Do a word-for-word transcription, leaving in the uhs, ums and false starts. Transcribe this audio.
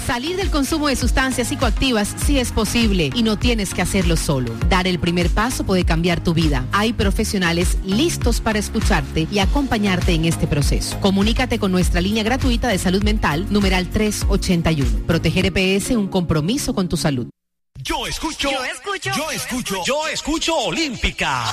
Salir del consumo de sustancias psicoactivas sí es posible y no tienes que hacerlo solo. Dar el primer paso puede cambiar tu vida. Hay profesionales listos para escucharte y acompañarte en este proceso. Comunícate con nuestra línea gratuita de salud mental, numeral tres ochenta y uno. Proteger E P S, un compromiso con tu salud. Yo escucho, yo escucho, yo escucho, yo escucho Olímpica.